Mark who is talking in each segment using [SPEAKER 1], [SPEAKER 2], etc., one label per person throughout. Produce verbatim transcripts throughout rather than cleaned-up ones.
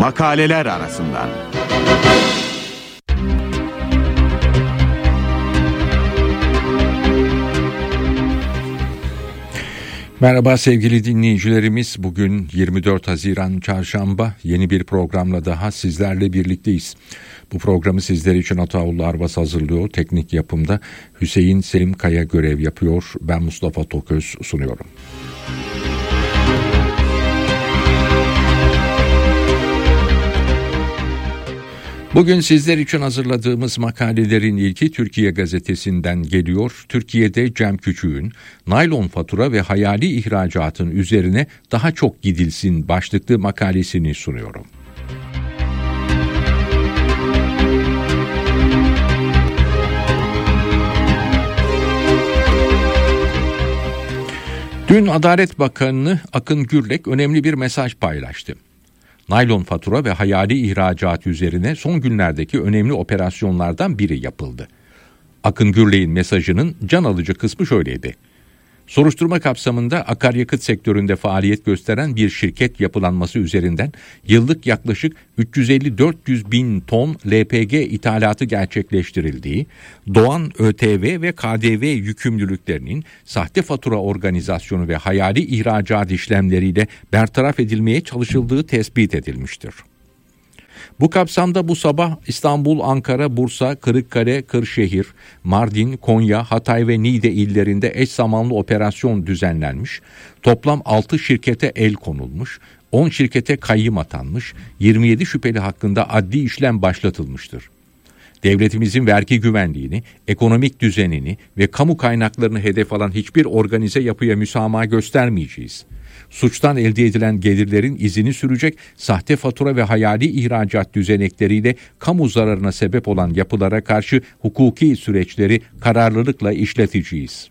[SPEAKER 1] Makaleler arasından.
[SPEAKER 2] Merhaba sevgili dinleyicilerimiz. Bugün yirmi dört Haziran Çarşamba, yeni bir programla daha sizlerle birlikteyiz. Bu programı sizler için Ataullah Arvas hazırlıyor. Teknik yapımda Hüseyin Selim Kaya görev yapıyor. Ben Mustafa Toköz sunuyorum. Bugün sizler için hazırladığımız makalelerin ilki Türkiye Gazetesi'nden geliyor. Türkiye'de Cem Küçük'ün naylon fatura ve hayali ihracatın üzerine daha çok gidilsin başlıklı makalesini sunuyorum. Dün Adalet Bakanı Akın Gürlek önemli bir mesaj paylaştı. Naylon fatura ve hayali ihracat üzerine son günlerdeki önemli operasyonlardan biri yapıldı. Akın Gürlek'in mesajının can alıcı kısmı şöyleydi. Soruşturma kapsamında akaryakıt sektöründe faaliyet gösteren bir şirket yapılanması üzerinden yıllık yaklaşık üç yüz elli dört yüz bin ton L P G ithalatı gerçekleştirildiği, doğan ÖTV ve K D V yükümlülüklerinin sahte fatura organizasyonu ve hayali ihracat işlemleriyle bertaraf edilmeye çalışıldığı tespit edilmiştir. Bu kapsamda bu sabah İstanbul, Ankara, Bursa, Kırıkkale, Kırşehir, Mardin, Konya, Hatay ve Niğde illerinde eş zamanlı operasyon düzenlenmiş, toplam altı şirkete el konulmuş, on şirkete kayyım atanmış, yirmi yedi şüpheli hakkında adli işlem başlatılmıştır. Devletimizin vergi güvenliğini, ekonomik düzenini ve kamu kaynaklarını hedef alan hiçbir organize yapıya müsamaha göstermeyeceğiz. Suçtan elde edilen gelirlerin izini sürecek sahte fatura ve hayali ihracat düzenekleriyle kamu zararına sebep olan yapılara karşı hukuki süreçleri kararlılıkla işleteceğiz.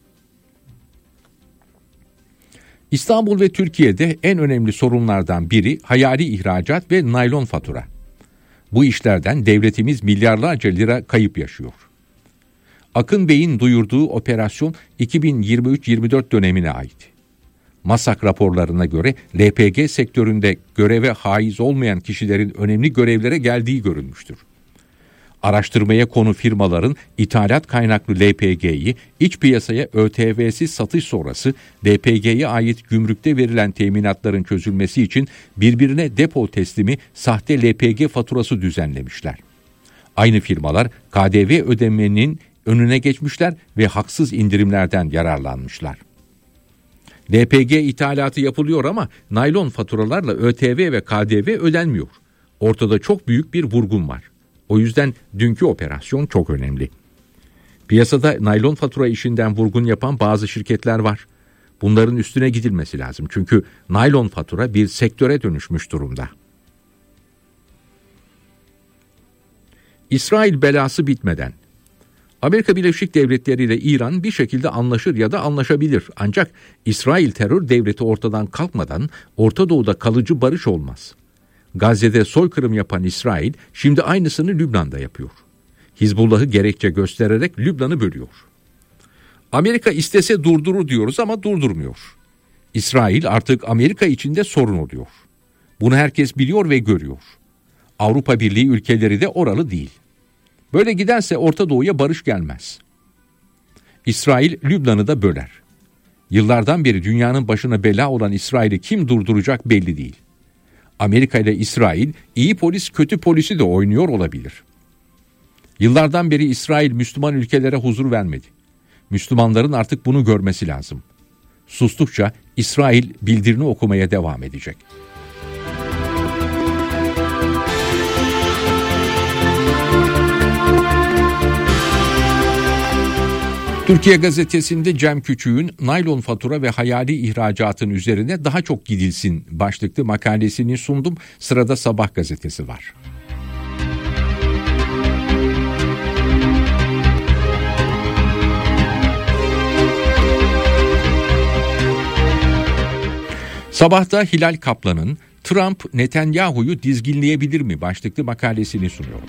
[SPEAKER 2] İstanbul ve Türkiye'de en önemli sorunlardan biri hayali ihracat ve naylon fatura. Bu işlerden devletimiz milyarlarca lira kayıp yaşıyor. Akın Bey'in duyurduğu operasyon iki bin yirmi üç yirmi dört dönemine ait. MASAK raporlarına göre L P G sektöründe göreve haiz olmayan kişilerin önemli görevlere geldiği görülmüştür. Araştırmaya konu firmaların ithalat kaynaklı L P G'yi iç piyasaya ÖTV'siz satış sonrası L P G'ye ait gümrükte verilen teminatların çözülmesi için birbirine depo teslimi sahte L P G faturası düzenlemişler. Aynı firmalar K D V ödemenin önüne geçmişler ve haksız indirimlerden yararlanmışlar. L P G ithalatı yapılıyor ama naylon faturalarla ÖTV ve K D V ödenmiyor. Ortada çok büyük bir vurgun var. O yüzden dünkü operasyon çok önemli. Piyasada naylon fatura işinden vurgun yapan bazı şirketler var. Bunların üstüne gidilmesi lazım. Çünkü naylon fatura bir sektöre dönüşmüş durumda. İsrail belası bitmeden. Amerika Birleşik Devletleri ile İran bir şekilde anlaşır ya da anlaşabilir. Ancak İsrail terör devleti ortadan kalkmadan Orta Doğu'da kalıcı barış olmaz. Gazze'de soykırım yapan İsrail şimdi aynısını Lübnan'da yapıyor. Hizbullah'ı gerekçe göstererek Lübnan'ı bölüyor. Amerika istese durdurur diyoruz ama durdurmuyor. İsrail artık Amerika içinde sorun oluyor. Bunu herkes biliyor ve görüyor. Avrupa Birliği ülkeleri de oralı değil. Böyle giderse Orta Doğu'ya barış gelmez. İsrail Lübnan'ı da böler. Yıllardan beri dünyanın başına bela olan İsrail'i kim durduracak belli değil. Amerika ile İsrail iyi polis kötü polisi de oynuyor olabilir. Yıllardan beri İsrail Müslüman ülkelere huzur vermedi. Müslümanların artık bunu görmesi lazım. Sustukça İsrail bildirini okumaya devam edecek. Türkiye Gazetesi'nde Cem Küçük'ün naylon fatura ve hayali ihracatın üzerine daha çok gidilsin başlıklı makalesini sundum. Sırada Sabah gazetesi var. Sabah'ta Hilal Kaplan'ın Trump Netanyahu'yu dizginleyebilir mi başlıklı makalesini sunuyorum.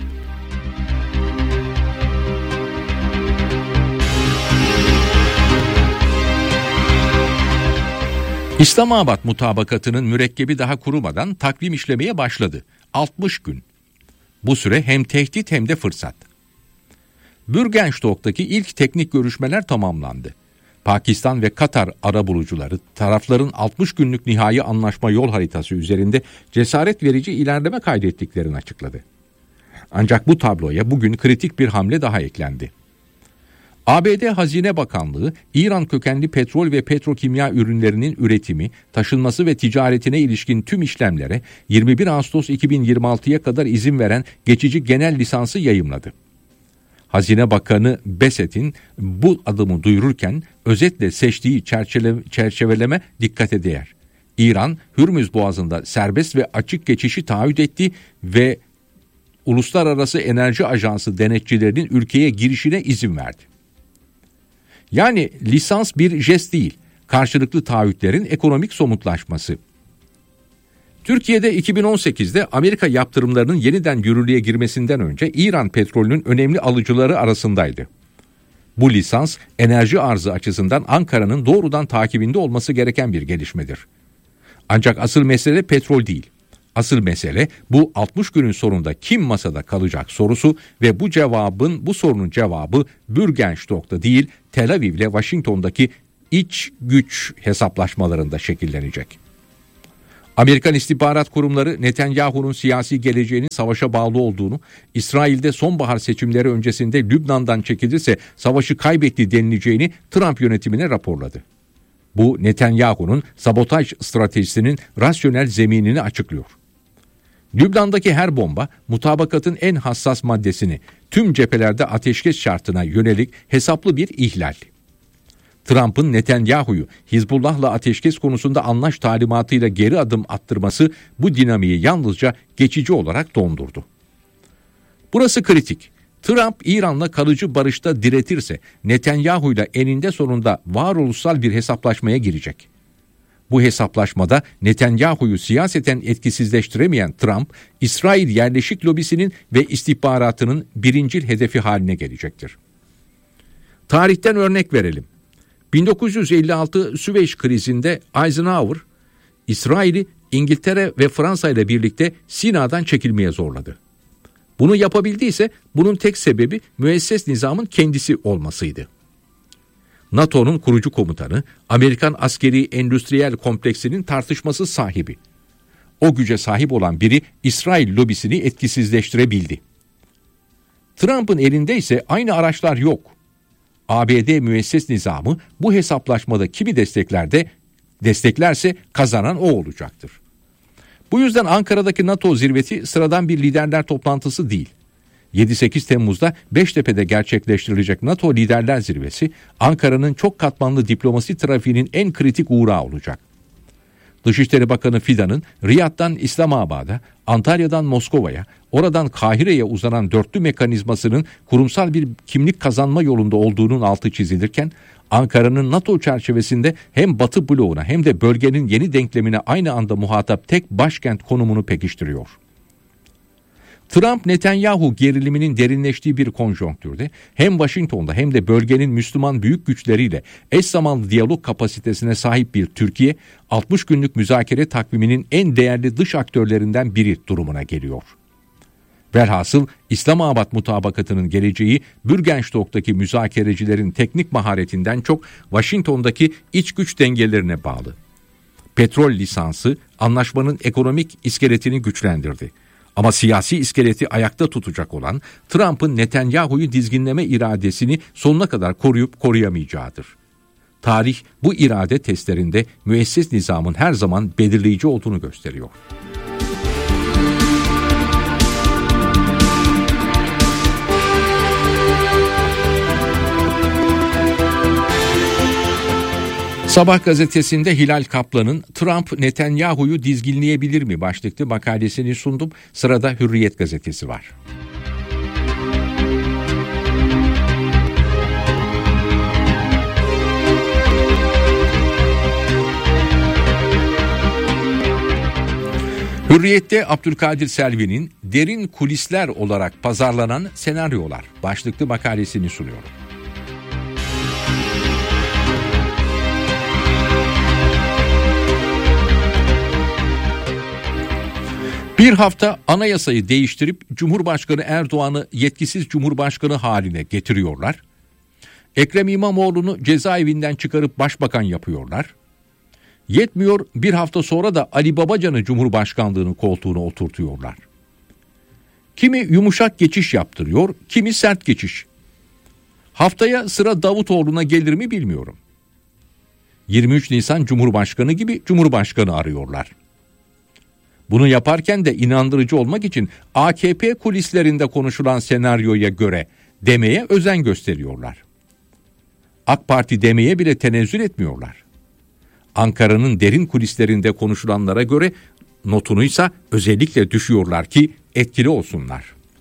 [SPEAKER 2] İslamabad mutabakatının mürekkebi daha kurumadan takvim işlemeye başladı. altmış gün. Bu süre hem tehdit hem de fırsat. Bürgenstock'taki ilk teknik görüşmeler tamamlandı. Pakistan ve Katar arabulucuları tarafların altmış günlük nihai anlaşma yol haritası üzerinde cesaret verici ilerleme kaydettiklerini açıkladı. Ancak bu tabloya bugün kritik bir hamle daha eklendi. A B D Hazine Bakanlığı, İran kökenli petrol ve petrokimya ürünlerinin üretimi, taşınması ve ticaretine ilişkin tüm işlemlere yirmi bir Ağustos iki bin yirmi altıya kadar izin veren geçici genel lisansı yayımladı. Hazine Bakanı Beset'in bu adımı duyururken özetle seçtiği çerçeve, çerçeveleme dikkate değer. İran, Hürmüz Boğazı'nda serbest ve açık geçişi taahhüt etti ve Uluslararası Enerji Ajansı denetçilerinin ülkeye girişine izin verdi. Yani lisans bir jest değil, karşılıklı taahhütlerin ekonomik somutlaşması. Türkiye'de iki bin on sekizde Amerika yaptırımlarının yeniden yürürlüğe girmesinden önce İran petrolünün önemli alıcıları arasındaydı. Bu lisans enerji arzı açısından Ankara'nın doğrudan takibinde olması gereken bir gelişmedir. Ancak asıl mesele petrol değil. Asıl mesele bu altmış günün sonunda kim masada kalacak sorusu ve bu cevabın bu sorunun cevabı Bürgenstock'ta değil Tel Aviv ile Washington'daki iç güç hesaplaşmalarında şekillenecek. Amerikan istihbarat kurumları Netanyahu'nun siyasi geleceğinin savaşa bağlı olduğunu, İsrail'de sonbahar seçimleri öncesinde Lübnan'dan çekilirse savaşı kaybetti denileceğini Trump yönetimine raporladı. Bu Netanyahu'nun sabotaj stratejisinin rasyonel zeminini açıklıyor. Lübnan'daki her bomba mutabakatın en hassas maddesini tüm cephelerde ateşkes şartına yönelik hesaplı bir ihlal. Trump'ın Netanyahu'yu Hizbullah'la ateşkes konusunda anlaş talimatıyla geri adım attırması bu dinamiği yalnızca geçici olarak dondurdu. Burası kritik. Trump İran'la kalıcı barışta diretirse Netanyahu'yla eninde sonunda varoluşsal bir hesaplaşmaya girecek. Bu hesaplaşmada Netanyahu'yu siyaseten etkisizleştiremeyen Trump, İsrail yerleşik lobisinin ve istihbaratının birincil hedefi haline gelecektir. Tarihten örnek verelim. bin dokuz yüz elli altı Süveyş krizinde Eisenhower, İsrail'i İngiltere ve Fransa ile birlikte Sina'dan çekilmeye zorladı. Bunu yapabildiyse bunun tek sebebi müesses nizamın kendisi olmasıydı. NATO'nun kurucu komutanı, Amerikan askeri endüstriyel kompleksinin tartışmasız sahibi. O güce sahip olan biri İsrail lobisini etkisizleştirebildi. Trump'ın elinde ise aynı araçlar yok. A B D müesses nizamı bu hesaplaşmada kimi destekler de desteklerse kazanan o olacaktır. Bu yüzden Ankara'daki NATO zirvesi sıradan bir liderler toplantısı değil. yedi sekiz Temmuz'da Beştepe'de gerçekleştirilecek NATO Liderler Zirvesi, Ankara'nın çok katmanlı diplomasi trafiğinin en kritik uğrağı olacak. Dışişleri Bakanı Fidan'ın Riyad'dan İslamabad'a, Antalya'dan Moskova'ya, oradan Kahire'ye uzanan dörtlü mekanizmasının kurumsal bir kimlik kazanma yolunda olduğunun altı çizilirken, Ankara'nın NATO çerçevesinde hem Batı bloğuna hem de bölgenin yeni denklemine aynı anda muhatap tek başkent konumunu pekiştiriyor. Trump-Netanyahu geriliminin derinleştiği bir konjonktürde hem Washington'da hem de bölgenin Müslüman büyük güçleriyle eş zamanlı diyalog kapasitesine sahip bir Türkiye, altmış günlük müzakere takviminin en değerli dış aktörlerinden biri durumuna geliyor. Velhasıl İslamabad mutabakatının geleceği Bürgenstock'taki müzakerecilerin teknik maharetinden çok Washington'daki iç güç dengelerine bağlı. Petrol lisansı anlaşmanın ekonomik iskeletini güçlendirdi. Ama siyasi iskeleti ayakta tutacak olan Trump'ın Netanyahu'yu dizginleme iradesini sonuna kadar koruyup koruyamayacağıdır. Tarih bu irade testlerinde müesses nizamın her zaman belirleyici olduğunu gösteriyor. Sabah gazetesinde Hilal Kaplan'ın Trump Netanyahu'yu dizginleyebilir mi başlıklı makalesini sundum. Sırada Hürriyet gazetesi var. Hürriyet'te Abdülkadir Selvi'nin derin kulisler olarak pazarlanan senaryolar başlıklı makalesini sunuyorum. Bir hafta anayasayı değiştirip Cumhurbaşkanı Erdoğan'ı yetkisiz Cumhurbaşkanı haline getiriyorlar. Ekrem İmamoğlu'nu cezaevinden çıkarıp başbakan yapıyorlar. Yetmiyor, bir hafta sonra da Ali Babacan'ı Cumhurbaşkanlığının koltuğuna oturtuyorlar. Kimi yumuşak geçiş yaptırıyor, kimi sert geçiş. Haftaya sıra Davutoğlu'na gelir mi bilmiyorum. yirmi üç Nisan Cumhurbaşkanı gibi Cumhurbaşkanı arıyorlar. Bunu yaparken de inandırıcı olmak için A K P kulislerinde konuşulan senaryoya göre demeye özen gösteriyorlar. AK Parti demeye bile tenezzül etmiyorlar. Ankara'nın derin kulislerinde konuşulanlara göre notunuysa özellikle düşüyorlar ki etkili olsunlar.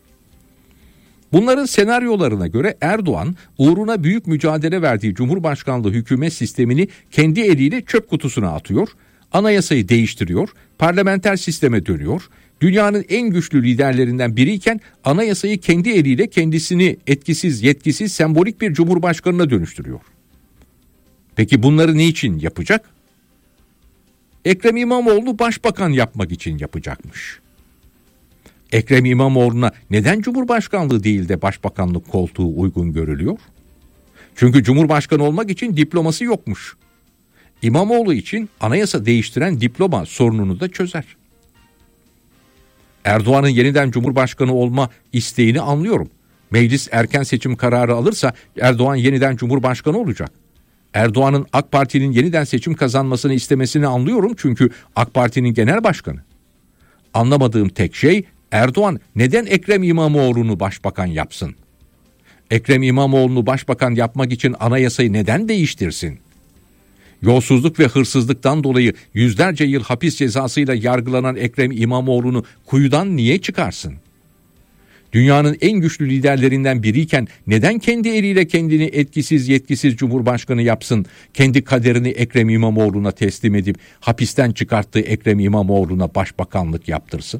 [SPEAKER 2] Bunların senaryolarına göre Erdoğan uğruna büyük mücadele verdiği Cumhurbaşkanlığı hükümet sistemini kendi eliyle çöp kutusuna atıyor, anayasayı değiştiriyor, parlamenter sisteme dönüyor, dünyanın en güçlü liderlerinden biriyken anayasayı kendi eliyle kendisini etkisiz, yetkisiz, sembolik bir cumhurbaşkanına dönüştürüyor. Peki bunları niçin yapacak? Ekrem İmamoğlu başbakan yapmak için yapacakmış. Ekrem İmamoğlu'na neden Cumhurbaşkanlığı değil de başbakanlık koltuğu uygun görülüyor? Çünkü Cumhurbaşkanı olmak için diploması yokmuş. İmamoğlu için anayasa değiştiren diploma sorununu da çözer. Erdoğan'ın yeniden Cumhurbaşkanı olma isteğini anlıyorum. Meclis erken seçim kararı alırsa Erdoğan yeniden Cumhurbaşkanı olacak. Erdoğan'ın AK Parti'nin yeniden seçim kazanmasını istemesini anlıyorum çünkü AK Parti'nin genel başkanı. Anlamadığım tek şey Erdoğan neden Ekrem İmamoğlu'nu başbakan yapsın? Ekrem İmamoğlu'nu başbakan yapmak için anayasayı neden değiştirsin? Yolsuzluk ve hırsızlıktan dolayı yüzlerce yıl hapis cezasıyla yargılanan Ekrem İmamoğlu'nu kuyudan niye çıkarsın? Dünyanın en güçlü liderlerinden biriyken neden kendi eliyle kendini etkisiz yetkisiz cumhurbaşkanı yapsın, kendi kaderini Ekrem İmamoğlu'na teslim edip hapisten çıkarttığı Ekrem İmamoğlu'na başbakanlık yaptırsın?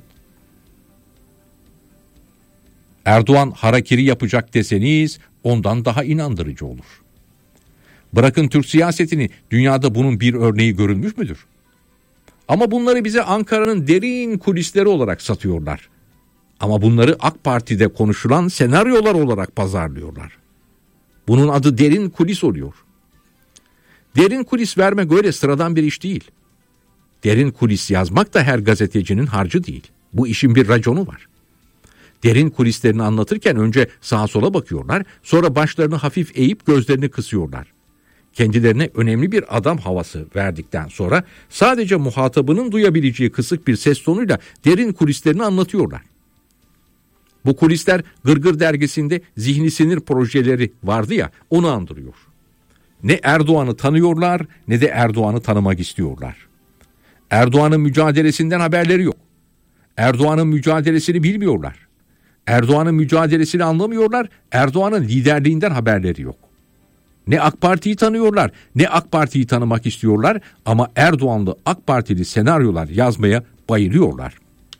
[SPEAKER 2] Erdoğan harakiri yapacak deseniz ondan daha inandırıcı olur. Bırakın Türk siyasetini, dünyada bunun bir örneği görülmüş müdür? Ama bunları bize Ankara'nın derin kulisleri olarak satıyorlar. Ama bunları AK Parti'de konuşulan senaryolar olarak pazarlıyorlar. Bunun adı derin kulis oluyor. Derin kulis vermek öyle sıradan bir iş değil. Derin kulis yazmak da her gazetecinin harcı değil. Bu işin bir raconu var. Derin kulislerini anlatırken önce sağa sola bakıyorlar, sonra başlarını hafif eğip gözlerini kısıyorlar. Kendilerine önemli bir adam havası verdikten sonra sadece muhatabının duyabileceği kısık bir ses tonuyla derin kulislerini anlatıyorlar. Bu kulisler Gırgır dergisinde zihni sinir projeleri vardı ya, onu andırıyor. Ne Erdoğan'ı tanıyorlar ne de Erdoğan'ı tanımak istiyorlar. Erdoğan'ın mücadelesinden haberleri yok. Erdoğan'ın mücadelesini bilmiyorlar. Erdoğan'ın mücadelesini anlamıyorlar. Erdoğan'ın liderliğinden haberleri yok. Ne AK Parti'yi tanıyorlar ne AK Parti'yi tanımak istiyorlar ama Erdoğanlı AK Partili senaryolar yazmaya bayılıyorlar.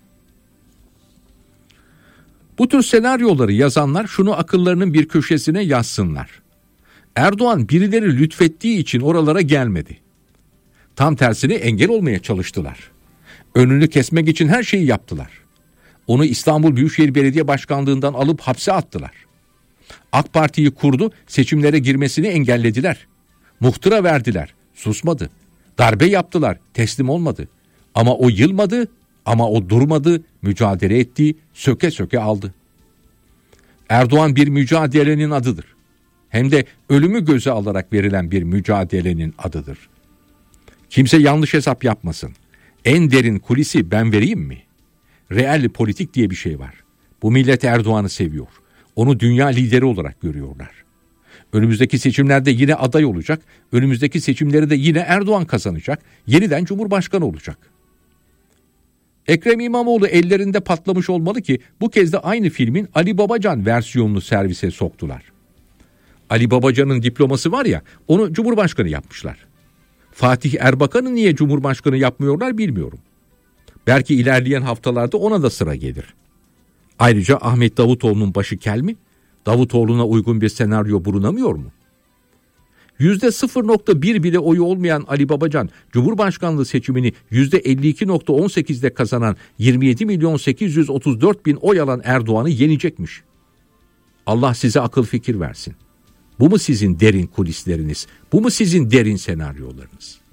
[SPEAKER 2] Bu tür senaryoları yazanlar şunu akıllarının bir köşesine yazsınlar. Erdoğan birileri lütfettiği için oralara gelmedi. Tam tersine engel olmaya çalıştılar. Önünü kesmek için her şeyi yaptılar. Onu İstanbul Büyükşehir Belediye Başkanlığından alıp hapse attılar. AK Parti'yi kurdu, seçimlere girmesini engellediler. Muhtıra verdiler, susmadı. Darbe yaptılar, teslim olmadı. Ama o yılmadı, ama o durmadı, mücadele etti, söke söke aldı. Erdoğan bir mücadelenin adıdır. Hem de ölümü göze alarak verilen bir mücadelenin adıdır. Kimse yanlış hesap yapmasın. En derin kulisi ben vereyim mi? Real politik diye bir şey var. Bu millet Erdoğan'ı seviyor. Onu dünya lideri olarak görüyorlar. Önümüzdeki seçimlerde yine aday olacak. Önümüzdeki seçimleri de yine Erdoğan kazanacak. Yeniden Cumhurbaşkanı olacak. Ekrem İmamoğlu ellerinde patlamış olmalı ki bu kez de aynı filmin Ali Babacan versiyonunu servise soktular. Ali Babacan'ın diploması var ya, onu Cumhurbaşkanı yapmışlar. Fatih Erbakan'ı niye Cumhurbaşkanı yapmıyorlar bilmiyorum. Belki ilerleyen haftalarda ona da sıra gelir. Ayrıca Ahmet Davutoğlu'nun başı kel mi? Davutoğlu'na uygun bir senaryo bulunamıyor mu? yüzde sıfır nokta bir bile oyu olmayan Ali Babacan, Cumhurbaşkanlığı seçimini yüzde elli iki nokta on sekizde kazanan yirmi yedi milyon sekiz yüz otuz dört bin oy alan Erdoğan'ı yenecekmiş. Allah size akıl fikir versin. Bu mu sizin derin kulisleriniz? Bu mu sizin derin senaryolarınız?